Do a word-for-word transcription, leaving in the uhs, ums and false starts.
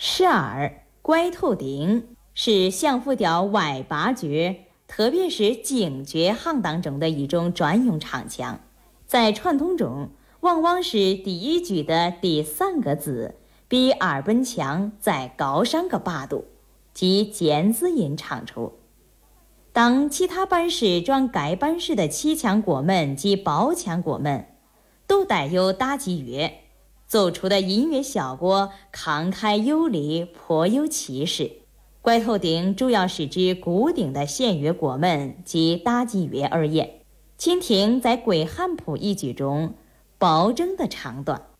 狮耳、乖头顶是相扑调外八绝，特别是京绝行当中的一种专用唱腔。在传统中，往往是第一句的第三个字比二本腔再高上个八度，即尖字音唱出。当其他班式转该班式的起腔过门及包腔过门，都带有打击乐，奏出的音乐效果慷慨有力，颇有气势。拐头顶主要是指固定的弦乐过门及打击乐而言，请听在贵汉谱一句中包拯的唱段。